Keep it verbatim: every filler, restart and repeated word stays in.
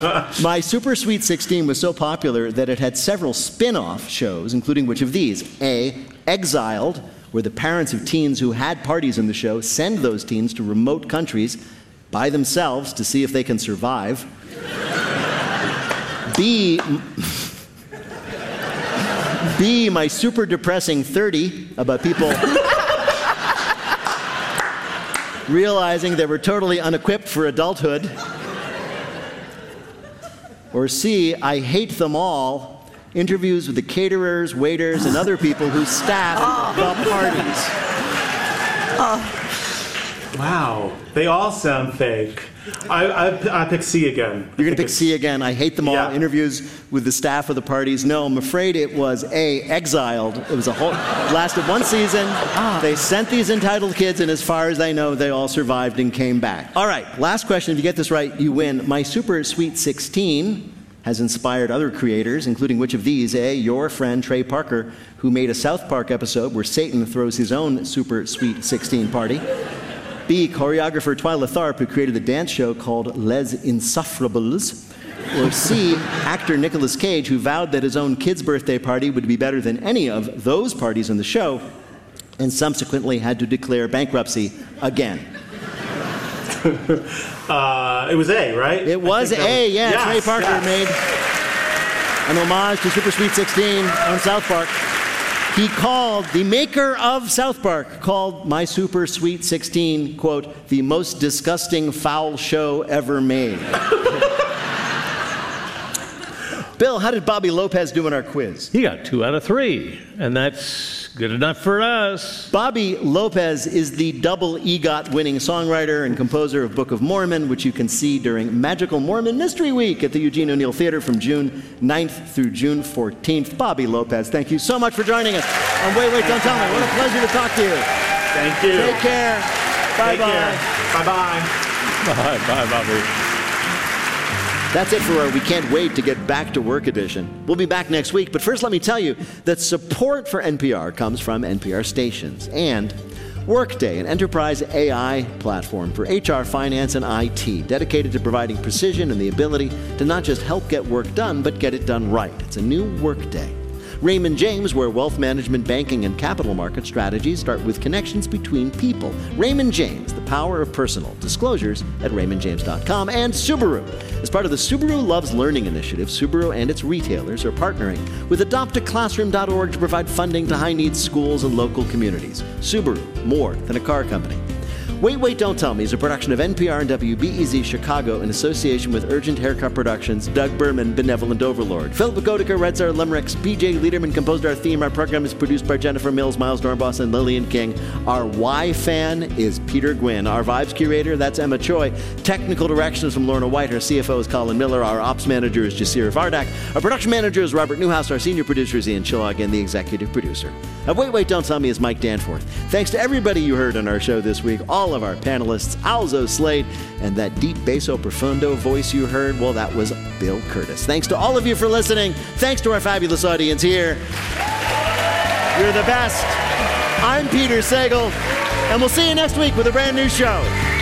My Super Sweet sixteen was so popular that it had several spin-off shows, including which of these? A, Exiled, where the parents of teens who had parties in the show send those teens to remote countries by themselves to see if they can survive. B, B, My Super Depressing thirty, about people realizing they were totally unequipped for adulthood. Or C, I Hate Them All, interviews with the caterers, waiters, and other people who staff the parties. Oh. Wow, they all sound fake. I, I, I pick C again. You're going to pick C again. I Hate Them All, Yeah. interviews with the staff of the parties. No, I'm afraid it was A, Exiled. It was a whole, lasted one season. They sent these entitled kids, and as far as I know, they all survived and came back. All right, last question. If you get this right, you win. My Super Sweet sixteen has inspired other creators, including which of these? A, your friend Trey Parker, who made a South Park episode where Satan throws his own Super Sweet sixteen party. B, choreographer Twyla Tharp, who created a dance show called Les Insufferables. Or C, actor Nicolas Cage, who vowed that his own kid's birthday party would be better than any of those parties in the show, and subsequently had to declare bankruptcy again. uh, it was A, right? It was A, was, yeah. Yes, Trey Parker yes. made an homage to Super Sweet sixteen on South Park. He called, the maker of South Park, called My Super Sweet sixteen, quote, the most disgusting foul show ever made. Bill, how did Bobby Lopez do in our quiz? He got two out of three, and that's good enough for us. Bobby Lopez is the double EGOT winning songwriter and composer of Book of Mormon, which you can see during Magical Mormon Mystery Week at the Eugene O'Neill Theater from June ninth through June fourteenth. Bobby Lopez, thank you so much for joining us on Wait, Wait, Don't Tell Me. What a pleasure to talk to you. Thank you. Take care. Bye-bye. Bye-bye. Bye, bye, Bobby. That's it for our We Can't Wait to Get Back to Work edition. We'll be back next week, but first let me tell you that support for N P R comes from N P R stations and Workday, an enterprise A I platform for H R, finance, and I T, dedicated to providing precision and the ability to not just help get work done, but get it done right. It's a new Workday. Raymond James, where wealth management, banking, and capital market strategies start with connections between people. Raymond James, the power of personal. Disclosures at raymond james dot com. And Subaru. As part of the Subaru Loves Learning initiative, Subaru and its retailers are partnering with adopt a classroom dot org to provide funding to high-needs schools and local communities. Subaru, more than a car company. Wait, Wait, Don't Tell Me is a production of N P R and W B E Z Chicago in association with Urgent Haircut Productions, Doug Berman, Benevolent Overlord. Philip Gotica, Red Star Limericks, P J Liederman composed our theme. Our program is produced by Jennifer Mills, Miles Dornbos, and Lillian King. Our Y fan is Peter Gwynn. Our Vibes Curator, that's Emma Choi. Technical directions from Lorna White. Our C F O is Colin Miller. Our Ops Manager is Jasir Vardak. Our Production Manager is Robert Newhouse. Our Senior Producer is Ian Chillag, and the Executive Producer of Wait, Wait, Don't Tell Me is Mike Danforth. Thanks to everybody you heard on our show this week, all of our panelists, Alzo Slade, and that deep basso profundo voice you heard, well, that was Bill Curtis. Thanks to all of you for listening. Thanks to our fabulous audience here. You're the best. I'm Peter Sagal, and we'll see you next week with a brand new show.